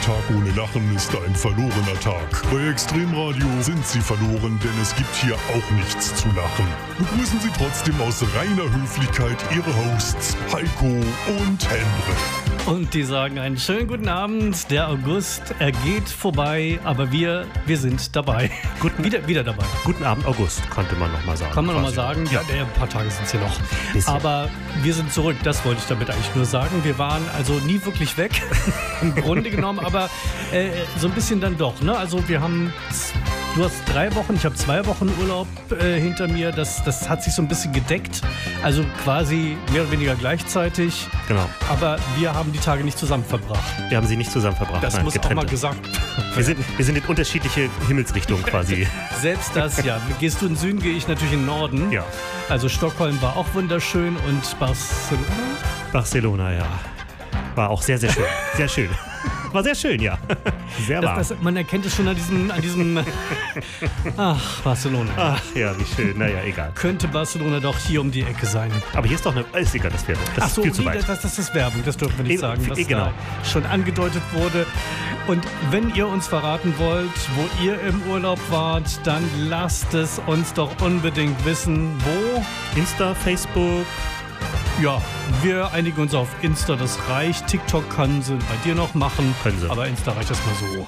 Tag ohne Lachen ist ein verlorener Tag. Bei Extremradio sind Sie verloren, denn es gibt hier auch nichts zu lachen. Begrüßen Sie trotzdem aus reiner Höflichkeit Ihre Hosts Heiko und Hendrik. Und die sagen einen schönen guten Abend. Der August, er geht vorbei, aber wir sind dabei. Wieder dabei. Guten Abend, August, könnte man noch mal sagen. Kann man noch mal sagen? Ja, ein paar Tage sind es hier noch. Bisschen. Aber wir sind zurück, das wollte ich damit eigentlich nur sagen. Wir waren also nie wirklich weg, im Grunde genommen, aber so ein bisschen dann doch. Ne? Also wir haben... Du hast 3 Wochen, ich habe 2 Wochen Urlaub hinter mir. Das hat sich so ein bisschen gedeckt. Also quasi mehr oder weniger gleichzeitig. Genau. Aber wir haben die Tage nicht zusammen verbracht. Wir haben sie nicht zusammen verbracht. Das Nein, muss getrennt. auch mal gesagt werden. Wir sind in unterschiedliche Himmelsrichtungen quasi. Selbst das, ja. Gehst du in den Süden, gehe ich natürlich in den Norden. Ja. Also Stockholm war auch wunderschön und Barcelona, ja. War auch sehr, sehr schön. Sehr schön. War sehr schön, ja. Sehr warm. Man erkennt es schon an diesem Ach, Barcelona. Ach ja, wie schön. Naja, egal. Könnte Barcelona doch hier um die Ecke sein. Aber hier ist doch ist egal, das Werbung. Das ist viel zu weit. Das ist Werbung, das dürfen wir nicht sagen, was genau. da schon angedeutet wurde. Und wenn ihr uns verraten wollt, wo ihr im Urlaub wart, dann lasst es uns doch unbedingt wissen. Wo? Insta, Facebook. Ja, wir einigen uns auf Insta, das reicht. TikTok kann sie bei dir noch machen. Können sie. Aber Insta reicht erstmal so.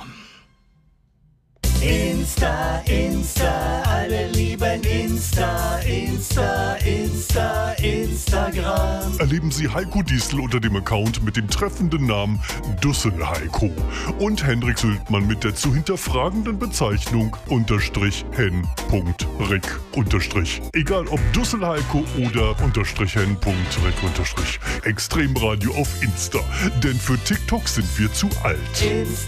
Insta, alle lieben Insta, Instagram. Erleben Sie Heiko Diesel unter dem Account mit dem treffenden Namen Dussel-Heiko und Hendrik Sültmann mit der zu hinterfragenden Bezeichnung _hen.rick_. Egal ob Dussel-Heiko oder _hen.rick_. Extremradio auf Insta, denn für TikTok sind wir zu alt.